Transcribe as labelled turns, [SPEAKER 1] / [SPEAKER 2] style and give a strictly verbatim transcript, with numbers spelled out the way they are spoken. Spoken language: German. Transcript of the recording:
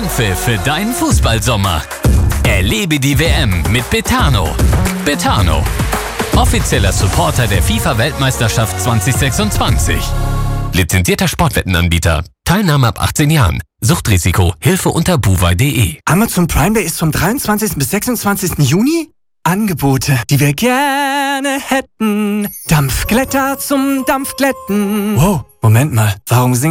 [SPEAKER 1] Anpfiff für deinen Fußballsommer. Erlebe die W M mit Betano. Betano, offizieller Supporter der FIFA-Weltmeisterschaft zwanzig sechsundzwanzig. Lizenzierter Sportwettenanbieter. Teilnahme ab achtzehn Jahren. Suchtrisiko. Hilfe unter buwei punkt de.
[SPEAKER 2] Amazon Prime Day ist vom dreiundzwanzigsten bis sechsundzwanzigsten Juni. Angebote, die wir gerne hätten. Dampfglätter zum Dampfglätten. Wow, Moment mal. Warum singen